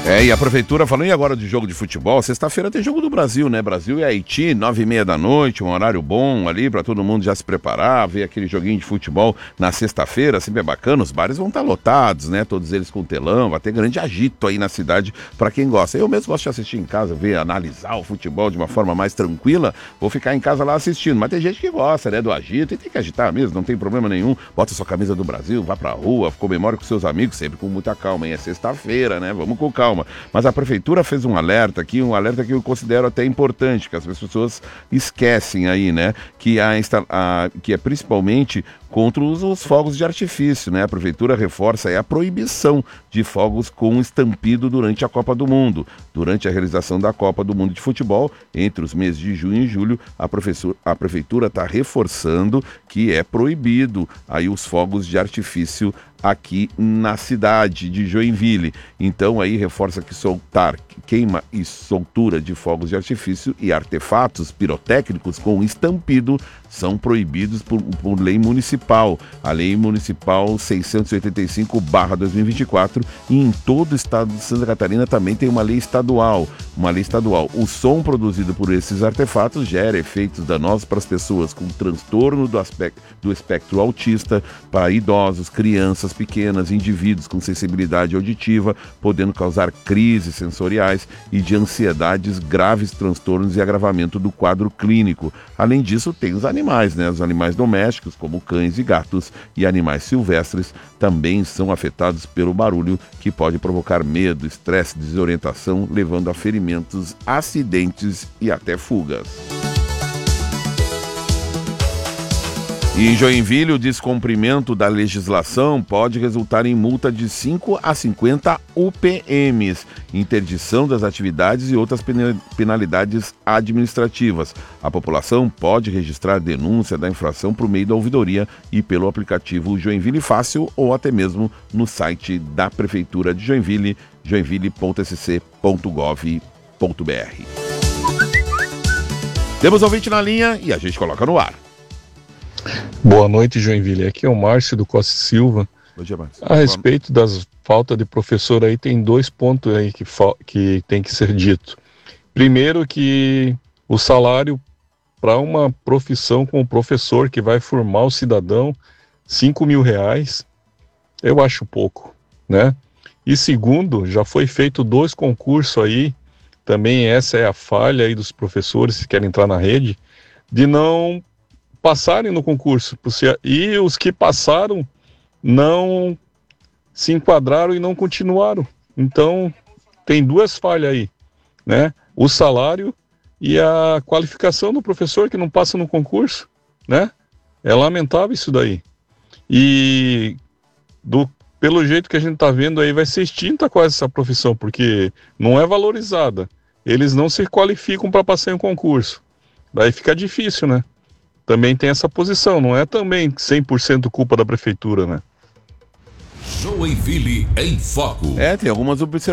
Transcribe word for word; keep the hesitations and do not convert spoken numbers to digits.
É, e a prefeitura falando, e agora de jogo de futebol? Sexta-feira tem jogo do Brasil, né? Brasil e Haiti, nove e meia da noite, um horário bom ali pra todo mundo já se preparar, ver aquele joguinho de futebol na sexta-feira, sempre é bacana, os bares vão estar lotados, né? Todos eles com telão, vai ter grande agito aí na cidade pra quem gosta. Eu mesmo gosto de assistir em casa, ver, analisar o futebol de uma forma mais tranquila, vou ficar em casa lá assistindo, mas tem gente que gosta, né, do agito, e tem que agitar mesmo, não tem problema nenhum, bota sua camisa do Brasil, vá pra rua, comemore com seus amigos, sempre com muita calma, hein? É sexta-feira, né? Vamos com calma. Mas a prefeitura fez um alerta aqui, um alerta que eu considero até importante, que as pessoas esquecem aí, né? Que, a, a, que é principalmente contra os, os fogos de artifício, né? A prefeitura reforça aí a proibição de fogos com estampido durante a Copa do Mundo. Durante a realização da Copa do Mundo de Futebol, entre os meses de junho e julho, a, a prefeitura está reforçando que é proibido aí os fogos de artifício aqui na cidade de Joinville. Então aí reforça que soltar, queima e soltura de fogos de artifício e artefatos pirotécnicos com estampido são proibidos por, por lei municipal, a lei municipal seiscentos e oitenta e cinco barra dois mil e vinte e quatro, e em todo o estado de Santa Catarina também tem uma lei estadual, uma lei estadual. O som produzido por esses artefatos gera efeitos danosos para as pessoas com transtorno do, aspecto, do espectro autista, para idosos, crianças pequenas, indivíduos com sensibilidade auditiva, podendo causar crises sensoriais e de ansiedades, graves transtornos e agravamento do quadro clínico. Além disso, tem os animais, né? Os animais domésticos, como cães e gatos, e animais silvestres também são afetados pelo barulho, que pode provocar medo, estresse, desorientação, levando a ferimentos, acidentes e até fugas. E em Joinville, o descumprimento da legislação pode resultar em multa de cinco a cinquenta U P Ms, interdição das atividades e outras penalidades administrativas. A população pode registrar denúncia da infração por meio da ouvidoria e pelo aplicativo Joinville Fácil ou até mesmo no site da Prefeitura de Joinville, joinville ponto s c ponto gov ponto b r. Temos ouvinte na linha e a gente coloca no ar. Boa noite, Joinville. Aqui é o Márcio do Costa Silva. Bom dia, Márcio. A respeito das falta de professor aí, tem dois pontos aí que, que tem que ser dito. Primeiro, que o salário para uma profissão como professor que vai formar o cidadão, cinco mil reais, eu acho pouco, né? E segundo, já foi feito dois concursos aí, também essa é a falha aí dos professores que querem entrar na rede, de não passarem no concurso, e os que passaram não se enquadraram e não continuaram. Então tem duas falhas aí, né? O salário e a qualificação do professor que não passa no concurso, né? É lamentável isso daí. E do, pelo jeito que a gente tá vendo aí, vai ser extinta quase essa profissão, porque não é valorizada. Eles não se qualificam para passar em um concurso. Daí fica difícil, né? Também tem essa posição, não é também cem por cento culpa da prefeitura, né? Joinville em Foco. É, tem algumas observações.